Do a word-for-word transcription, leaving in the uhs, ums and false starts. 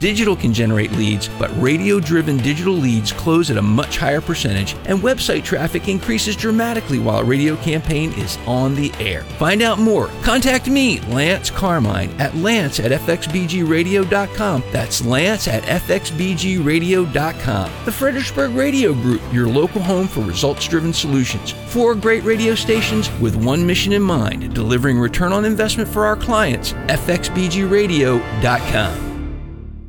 Digital can generate leads, but radio-driven digital leads close at a much higher percentage, and website traffic increases dramatically while a radio campaign is on the air. Find out more. Contact me, Lance Carmine, at lance at f x b g radio dot com. That's lance at f x b g radio dot com. The Fredericksburg Radio Group, your local home for results-driven solutions. Four great radio stations with one mission in mind, delivering return on investment for our clients. f x b g radio dot com.